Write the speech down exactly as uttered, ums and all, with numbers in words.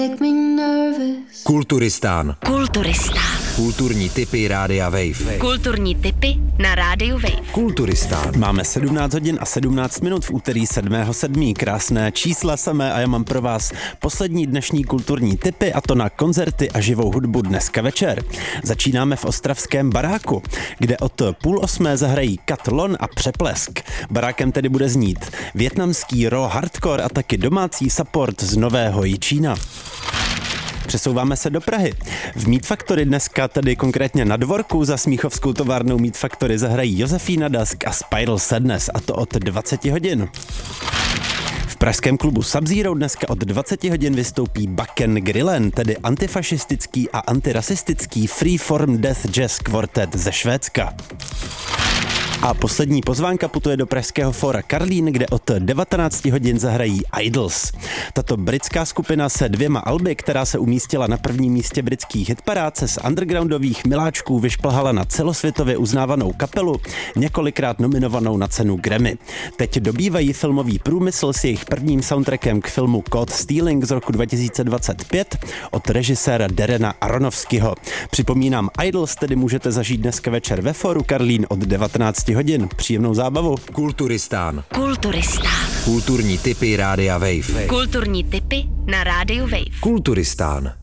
Kulturistán. Kulturistán. Kulturní tipy Rádia Wave. Kulturní tipy na Rádiu Wave. Kulturistán. Máme sedmnáct hodin a sedmnáct minut v úterý sedmého sedmého Krásné čísla samé a já mám pro vás poslední dnešní kulturní tipy, a to na koncerty a živou hudbu dneska večer. Začínáme v ostravském Baráku, kde od půl osmé zahrají Katlon a Přeplesk. Barákem tedy bude znít vietnamský raw hardcore a taky domácí support z Nového Jičína. Přesouváme se do Prahy. V Meat Factory dneska, tedy konkrétně na Dvorku za smíchovskou továrnou Meat Factory, zahrají Josefína Dusk a Spiral Sadness, a to od dvacet hodin. V pražském klubu Sub-Zero dneska od dvacet hodin vystoupí Backen Grillen, tedy antifašistický a antirasistický freeform death jazz kvartet ze Švédska. A poslední pozvánka putuje do pražského fóra Karlín, kde od devatenáct hodin zahrají Idols. Tato britská skupina se dvěma alby, která se umístila na prvním místě britských hitparád, se z undergroundových miláčků vyšplhala na celosvětově uznávanou kapelu, několikrát nominovanou na cenu Grammy. Teď dobývají filmový průmysl s jejich prvním soundtrackem k filmu Caught Stealing z roku dva tisíce dvacet pět od režiséra Darrena Aronofskyho. Připomínám, Idols tedy můžete zažít dneska večer ve fóru Karlín od devatenáct hodin. Příjemnou zábavu. Kulturistán. Kulturistán. Kulturní tipy Rádia Wave. Kulturní tipy na Rádiu Wave. Kulturistán.